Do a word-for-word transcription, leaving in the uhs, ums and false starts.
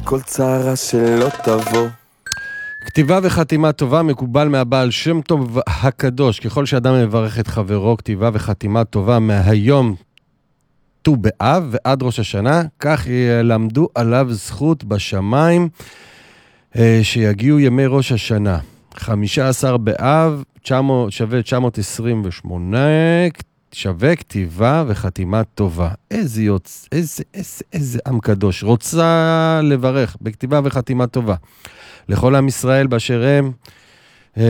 כל צערה שלא תבוא. כתיבה וחתימה טובה מקובל מהבעל שם טוב הקדוש. ככל שאדם מברך את חברו, כתיבה וחתימה טובה מהיום ט"ו באב ועד ראש השנה, כך ילמדו עליו זכות בשמיים שיגיעו ימי ראש השנה. חמישה עשר באב שווה תשע מאות עשרים ושמונה, שווה כתיבה וחתימה טובה. איזה יוצא, איזה, איזה, איזה עם קדוש. רוצה לברך בכתיבה וחתימה טובה. לכל עם ישראל באשר הם,